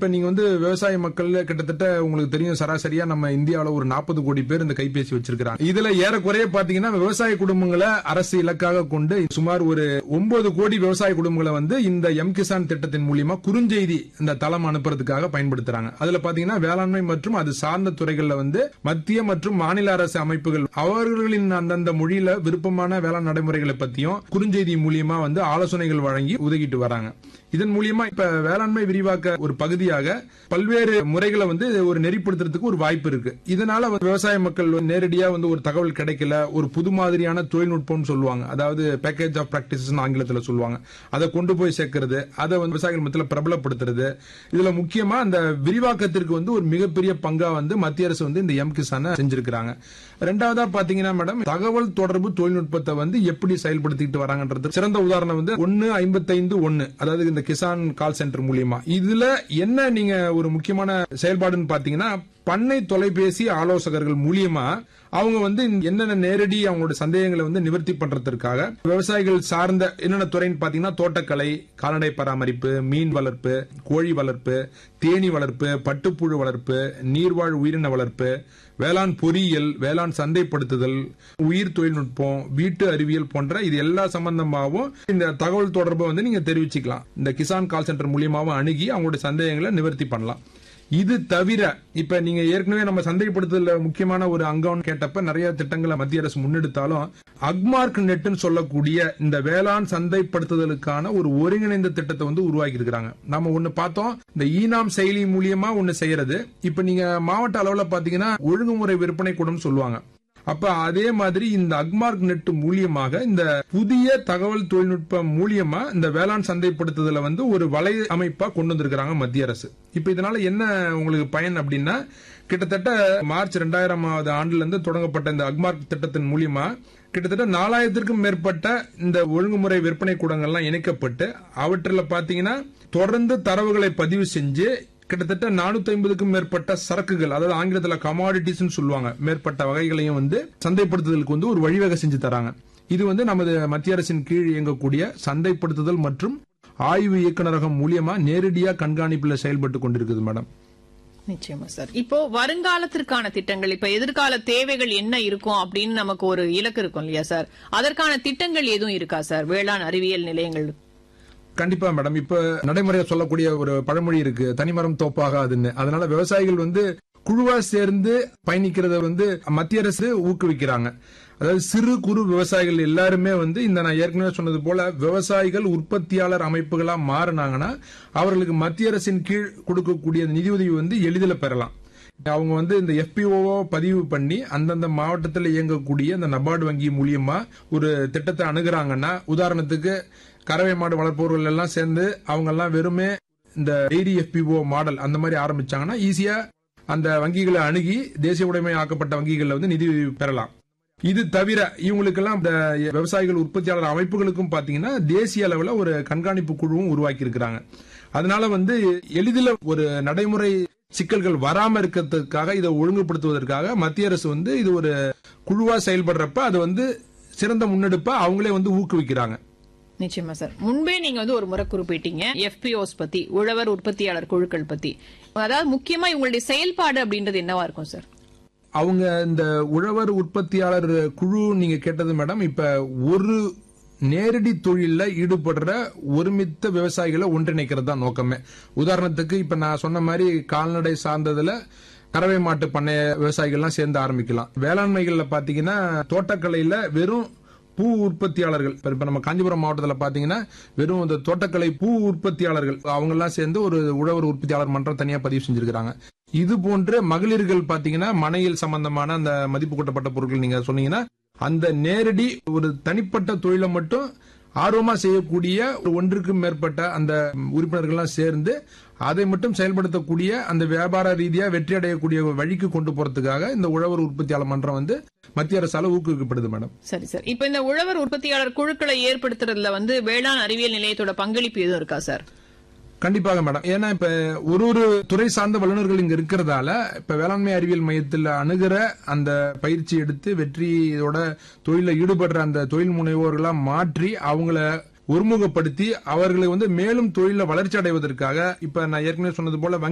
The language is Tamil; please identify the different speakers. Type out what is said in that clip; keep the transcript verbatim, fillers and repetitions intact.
Speaker 1: இப்ப நீங்க வந்து விவசாய மக்கள் கிட்டத்தட்ட உங்களுக்கு தெரியும் சராசரியா நம்ம இந்தியாவில ஒரு நாற்பது கோடி பேர் இந்த கைபேசி வச்சிருக்காங்க. இதுல ஏறக்குறைய பாத்தீங்கன்னா விவசாய குடும்பங்களை அரசு இலக்காக கொண்டு சுமார் ஒரு ஒன்பது கோடி விவசாய குடும்பங்களை வந்து இந்த எம் கிசான் திட்டத்தின் மூலியமா குறுஞ்செய்தி இந்த தளம் அனுப்புறதுக்காக பயன்படுத்துறாங்க. அதுல பாத்தீங்கன்னா வேளாண்மை மற்றும் அது சார்ந்த துறைகள்ல வந்து மத்திய மற்றும் மாநில அரசு அமைப்புகள் அவர்களின் அந்தந்த மொழியில விருப்பமான வேளாண் நடைமுறைகளை பத்தியும் குறுஞ்செய்தி மூலியமா வந்து ஆலோசனைகள் வழங்கி உதவிட்டு வராங்க. இதன் மூலியமா இப்ப வேளாண்மை விரிவாக்க ஒரு பகுதியாக பல்வேறு முறைகளை வந்து ஒரு நெறிப்படுத்துறதுக்கு ஒரு வாய்ப்பு இருக்கு. இதனால விவசாய மக்கள் நேரடியா வந்து ஒரு தகவல் கிடைக்கல, ஒரு புது மாதிரியான தொழில்நுட்பம் சொல்லுவாங்க, அதாவது பேக்கேஜ் ஆஃப் பிராக்டிசஸ் ஆங்கிலத்தில் சொல்லுவாங்க, அதை கொண்டு போய் சேர்க்கிறது, அதை வந்து விவசாயிகள் மத்தியில் பிரபலப்படுத்துறது. இதுல முக்கியமா அந்த விரிவாக்கத்திற்கு வந்து ஒரு மிகப்பெரிய பங்கா வந்து மத்திய அரசு வந்து இந்த எம் கிசான செஞ்சிருக்காங்க. ரெண்டாவதா பாத்தீங்கன்னா மேடம், தகவல் தொடர்பு தொழில்நுட்பத்தை வந்து எப்படி செயல்படுத்திட்டு வராங்கன்றது சிறந்த உதாரணம் வந்து ஒன்னு ஐம்பத்தைந்து ஒன்னு, அதாவது இந்த கிசான் கால் சென்டர் மூலியமா. இதுல என்ன நீங்க ஒரு முக்கியமான செயல்பாடுன்னு பாத்தீங்கன்னா, பண்ணை தொலைபேசி ஆலோசகர்கள் மூலியமா அவங்க வந்து என்னென்ன நேரடி அவங்களோட சந்தேகங்களை வந்து நிவர்த்தி பண்றதுக்காக விவசாயிகள் சார்ந்த என்னென்ன துறைன்னு பாத்தீங்கன்னா தோட்டக்கலை, கால்நடை பராமரிப்பு, மீன் வளர்ப்பு, கோழி வளர்ப்பு, தேனி வளர்ப்பு, பட்டுப்புழு வளர்ப்பு, நீர்வாழ் உயிரின வளர்ப்பு, வேளாண் பொறியியல், வேளாண் சந்தைப்படுத்துதல், உயிர் தொழில்நுட்பம், வீட்டு அறிவியல் போன்ற இது எல்லா சம்பந்தமாகவும் இந்த தகவல் தொடர்பை வந்து நீங்க தெரிவிச்சுக்கலாம். இந்த கிசான் கால் சென்டர் மூலியமாவும் அணுகி அவங்களுடைய சந்தேகங்களை நிவர்த்தி பண்ணலாம். இது தவிர இப்ப நீங்க ஏற்கனவே நம்ம சந்தைப்படுத்துதல முக்கியமான ஒரு அங்கம் கேட்டப்ப நிறைய திட்டங்களை மத்திய அரசு முன்னெடுத்தாலும் அக்மார்க் நெட்னு சொல்லக்கூடிய இந்த வேளாண் சந்தைப்படுத்துதலுக்கான ஒரு ஒருங்கிணைந்த திட்டத்தை வந்து உருவாக்கி இருக்காங்க. நம்ம ஒண்ணு பார்த்தோம், இந்த ஈனாம் செயலி மூலியமா ஒண்ணு செய்யறது. இப்ப நீங்க மாவட்ட அளவுல பாத்தீங்கன்னா ஒழுங்குமுறை விற்பனை கூடம் சொல்லுவாங்க. அப்ப அதே மாதிரி இந்த அக்மார்க் நெட் மூலியமாக இந்த புதிய தகவல் தொழில்நுட்பம் மூலியமா இந்த வேளாண் சந்தைப்படுத்துதல வந்து ஒரு வலை அமைப்பா கொண்டு வந்திருக்காங்க மத்திய அரசு. இப்ப இதனால என்ன உங்களுக்கு பயன் அப்படின்னா, கிட்டத்தட்ட மார்ச் இரண்டாயிரமாவது ஆண்டுல இருந்து தொடங்கப்பட்ட இந்த அக்மார்க் திட்டத்தின் மூலியமா கிட்டத்தட்ட நாலாயிரத்திற்கும் மேற்பட்ட இந்த ஒழுங்குமுறை விற்பனை கூடங்கள்லாம் இணைக்கப்பட்டு அவற்றில் பாத்தீங்கன்னா தொடர்ந்து தரவுகளை பதிவு செஞ்சு கிட்டத்தட்ட நானூத்தி ஐம்பதுக்கும் மேற்பட்ட சரக்குகள், அதாவது ஆங்கிலத்தில் கமாடிட்டிஸ் சொல்லுவாங்க, மேற்பட்ட வகைகளையும் வந்து சந்தைப்படுத்துதலுக்கு வந்து ஒரு வழிவகை செஞ்சு தராங்க. இது வந்து நமது மத்திய அரசின் கீழ் இயங்கக்கூடிய சந்தைப்படுத்துதல் மற்றும் ஆய்வு இயக்குநரகம் மூலியமா நேரடியா கண்காணிப்புல செயல்பட்டு கொண்டிருக்குது மேடம்.
Speaker 2: நிச்சயமா சார். இப்போ வருங்காலத்திற்கான திட்டங்கள், இப்ப எதிர்கால தேவைகள் என்ன இருக்கும் அப்படின்னு நமக்கு ஒரு இலக்கு இருக்கும் இல்லையா சார்? அதற்கான திட்டங்கள் எதுவும் இருக்கா சார் வேளாண் அறிவியல் நிலையங்கள்?
Speaker 1: கண்டிப்பா மேடம். இப்ப நடைமுறையா சொல்லக்கூடிய ஒரு பழமொழி இருக்கு, தனிமரம் தோப்பாகாதுன்னு. அதனால விவசாயிகள் வந்து குழுவா சேர்ந்து பயணிக்கிறத வந்து மத்திய அரசு ஊக்குவிக்கிறாங்க. அதாவது சிறு குறு விவசாயிகள் எல்லாருமே வந்து இந்த நான் ஏற்கனவே சொன்னது போல விவசாயிகள் உற்பத்தியாளர் அமைப்புகளா மாறினாங்கன்னா அவர்களுக்கு மத்திய அரசின் கீழ் கொடுக்கக்கூடிய நிதியுதவி வந்து எளிதில் பெறலாம். அவங்க வந்து இந்த எஃபிஓ பதிவு பண்ணி அந்தந்த மாவட்டத்தில் இயங்கக்கூடிய இந்த நபார்டு வங்கி மூலியமா ஒரு திட்டத்தை அணுகுறாங்கன்னா, உதாரணத்துக்கு கறவை மாடு வளர்ப்பவர்கள் எல்லாம் சேர்ந்து அவங்க எல்லாம் வெறுமே இந்த டெய்ரி எஃபிஓ மாடல் அந்த மாதிரி ஆரம்பிச்சாங்கன்னா ஈஸியா அந்த வங்கிகளை அணுகி தேசிய உடைமை ஆக்கப்பட்ட வங்கிகளில் வந்து நிதி பெறலாம். இது தவிர இவங்களுக்கெல்லாம் இந்த விவசாயிகள் உற்பத்தியாளர் அமைப்புகளுக்கும் பாத்தீங்கன்னா தேசிய அளவில் ஒரு கண்காணிப்பு குழுவும் உருவாக்கி இருக்கிறாங்க. அதனால வந்து எளிதில் ஒரு நடைமுறை சிக்கல்கள் வராம இருக்கிறதுக்காக இதை ஒழுங்குபடுத்துவதற்காக மத்திய அரசு வந்து இது ஒரு குழுவா செயல்படுறப்ப அது வந்து சிறந்த முன்னெடுப்பா அவங்களே வந்து ஊக்குவிக்கிறாங்க.
Speaker 2: நிச்சயமா சார். முன்பே நீங்க வந்து ஒரு முறை குறிப்பிட்டீங்க எஃபிஓஸ் பத்தி, உழவர் உற்பத்தியாளர் குழுக்கள் பத்தி. அதாவது முக்கியமா இவங்களுடைய செயல்பாடு அப்படின்றது என்னவா இருக்கும் சார்?
Speaker 1: அவங்க இந்த உழவர் உற்பத்தியாளர் குழு நீங்க கேட்டது மேடம், இப்ப ஒரு நேரடி தொழில ஈடுபடுற ஒருமித்த விவசாயிகளை ஒன்றிணைக்கிறது தான் நோக்கமே. உதாரணத்துக்கு இப்ப நான் சொன்ன மாதிரி கால்நடை சார்ந்ததுல கறவை மாட்டு பண்ணைய விவசாயிகள்லாம் சேர்ந்து ஆரம்பிக்கலாம். வேளாண்மைகள்ல பாத்தீங்கன்னா தோட்டக்கலையில வெறும் பூ உற்பத்தியாளர்கள், இப்ப நம்ம காஞ்சிபுரம் மாவட்டத்தில் பாத்தீங்கன்னா வெறும் இந்த தோட்டக்கலை பூ உற்பத்தியாளர்கள் அவங்க எல்லாம் சேர்ந்து ஒரு உழவர் உற்பத்தியாளர் மன்றம் தனியா பதிவு செஞ்சிருக்காங்க. இது போன்ற மகளிர்கள் பாத்தீங்கன்னா மனையில் சம்பந்தமான அந்த மதிப்பு கூட்டப்பட்ட பொருட்கள் நீங்க சொன்னீங்கன்னா அந்த நேரடி ஒரு தனிப்பட்ட தொழிலை மட்டும் ஆர்வமா செய்யக்கூடிய ஒன்றுக்கும் மேற்பட்ட அந்த உறுப்பினர்கள்லாம் சேர்ந்து அதை மட்டும் செயல்படுத்தக்கூடிய அந்த வியாபார ரீதியா வெற்றி அடையக்கூடிய வழிக்கு கொண்டு போறதுக்காக இந்த உழவர் உற்பத்தியாளர் மன்றம் வந்து மத்திய அரசால ஊக்குவிக்கப்படுது மேடம்.
Speaker 2: சரி சார். இப்ப இந்த உழவர் உற்பத்தியாளர் குழுக்களை ஏற்படுத்துறதுல வந்து வேளாண் அறிவியல் நிலையத்தோட பங்களிப்பு எதுவும் இருக்கா சார்?
Speaker 1: கண்டிப்பாக மேடம். ஏன்னா இப்ப ஒரு ஒரு துறை சார்ந்த வல்லுநர்கள் இங்க இருக்கிறதால இப்ப வேளாண்மை அறிவியல் மையத்தில் அணுகிற அந்த பயிற்சி எடுத்து வெற்றியோட தொழில ஈடுபடுற அந்த தொழில் முனைவோர்களா மாற்றி அவங்கள ஒருமுகப்படுத்தி அவர்களை வந்து மேலும் தொழில வளர்ச்சி அடைவதற்காக இப்ப நான் ஏற்கனவே சொன்னது போல